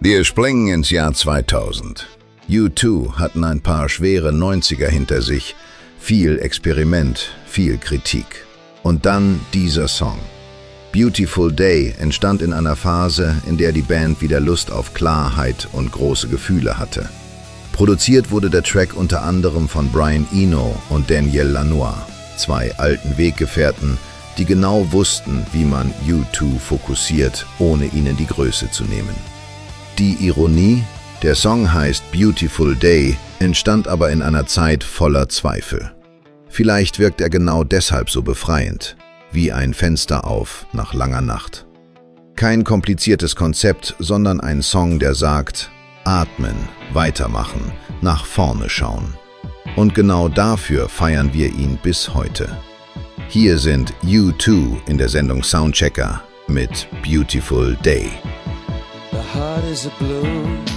Wir springen ins Jahr 2000. U2 hatten ein paar schwere 90er hinter sich, viel Experiment, viel Kritik. Und dann dieser Song. Beautiful Day entstand in einer Phase, in der die Band wieder Lust auf Klarheit und große Gefühle hatte. Produziert wurde der Track unter anderem von Brian Eno und Daniel Lanois, zwei alten Weggefährten, die genau wussten, wie man U2 fokussiert, ohne ihnen die Größe zu nehmen. Die Ironie: der Song heißt Beautiful Day, entstand aber in einer Zeit voller Zweifel. Vielleicht wirkt er genau deshalb so befreiend, wie ein Fenster auf nach langer Nacht. Kein kompliziertes Konzept, sondern ein Song, der sagt: atmen, weitermachen, nach vorne schauen. Und genau dafür feiern wir ihn bis heute. Hier sind U2 in der Sendung Soundchecker mit Beautiful Day. The heart is a blue.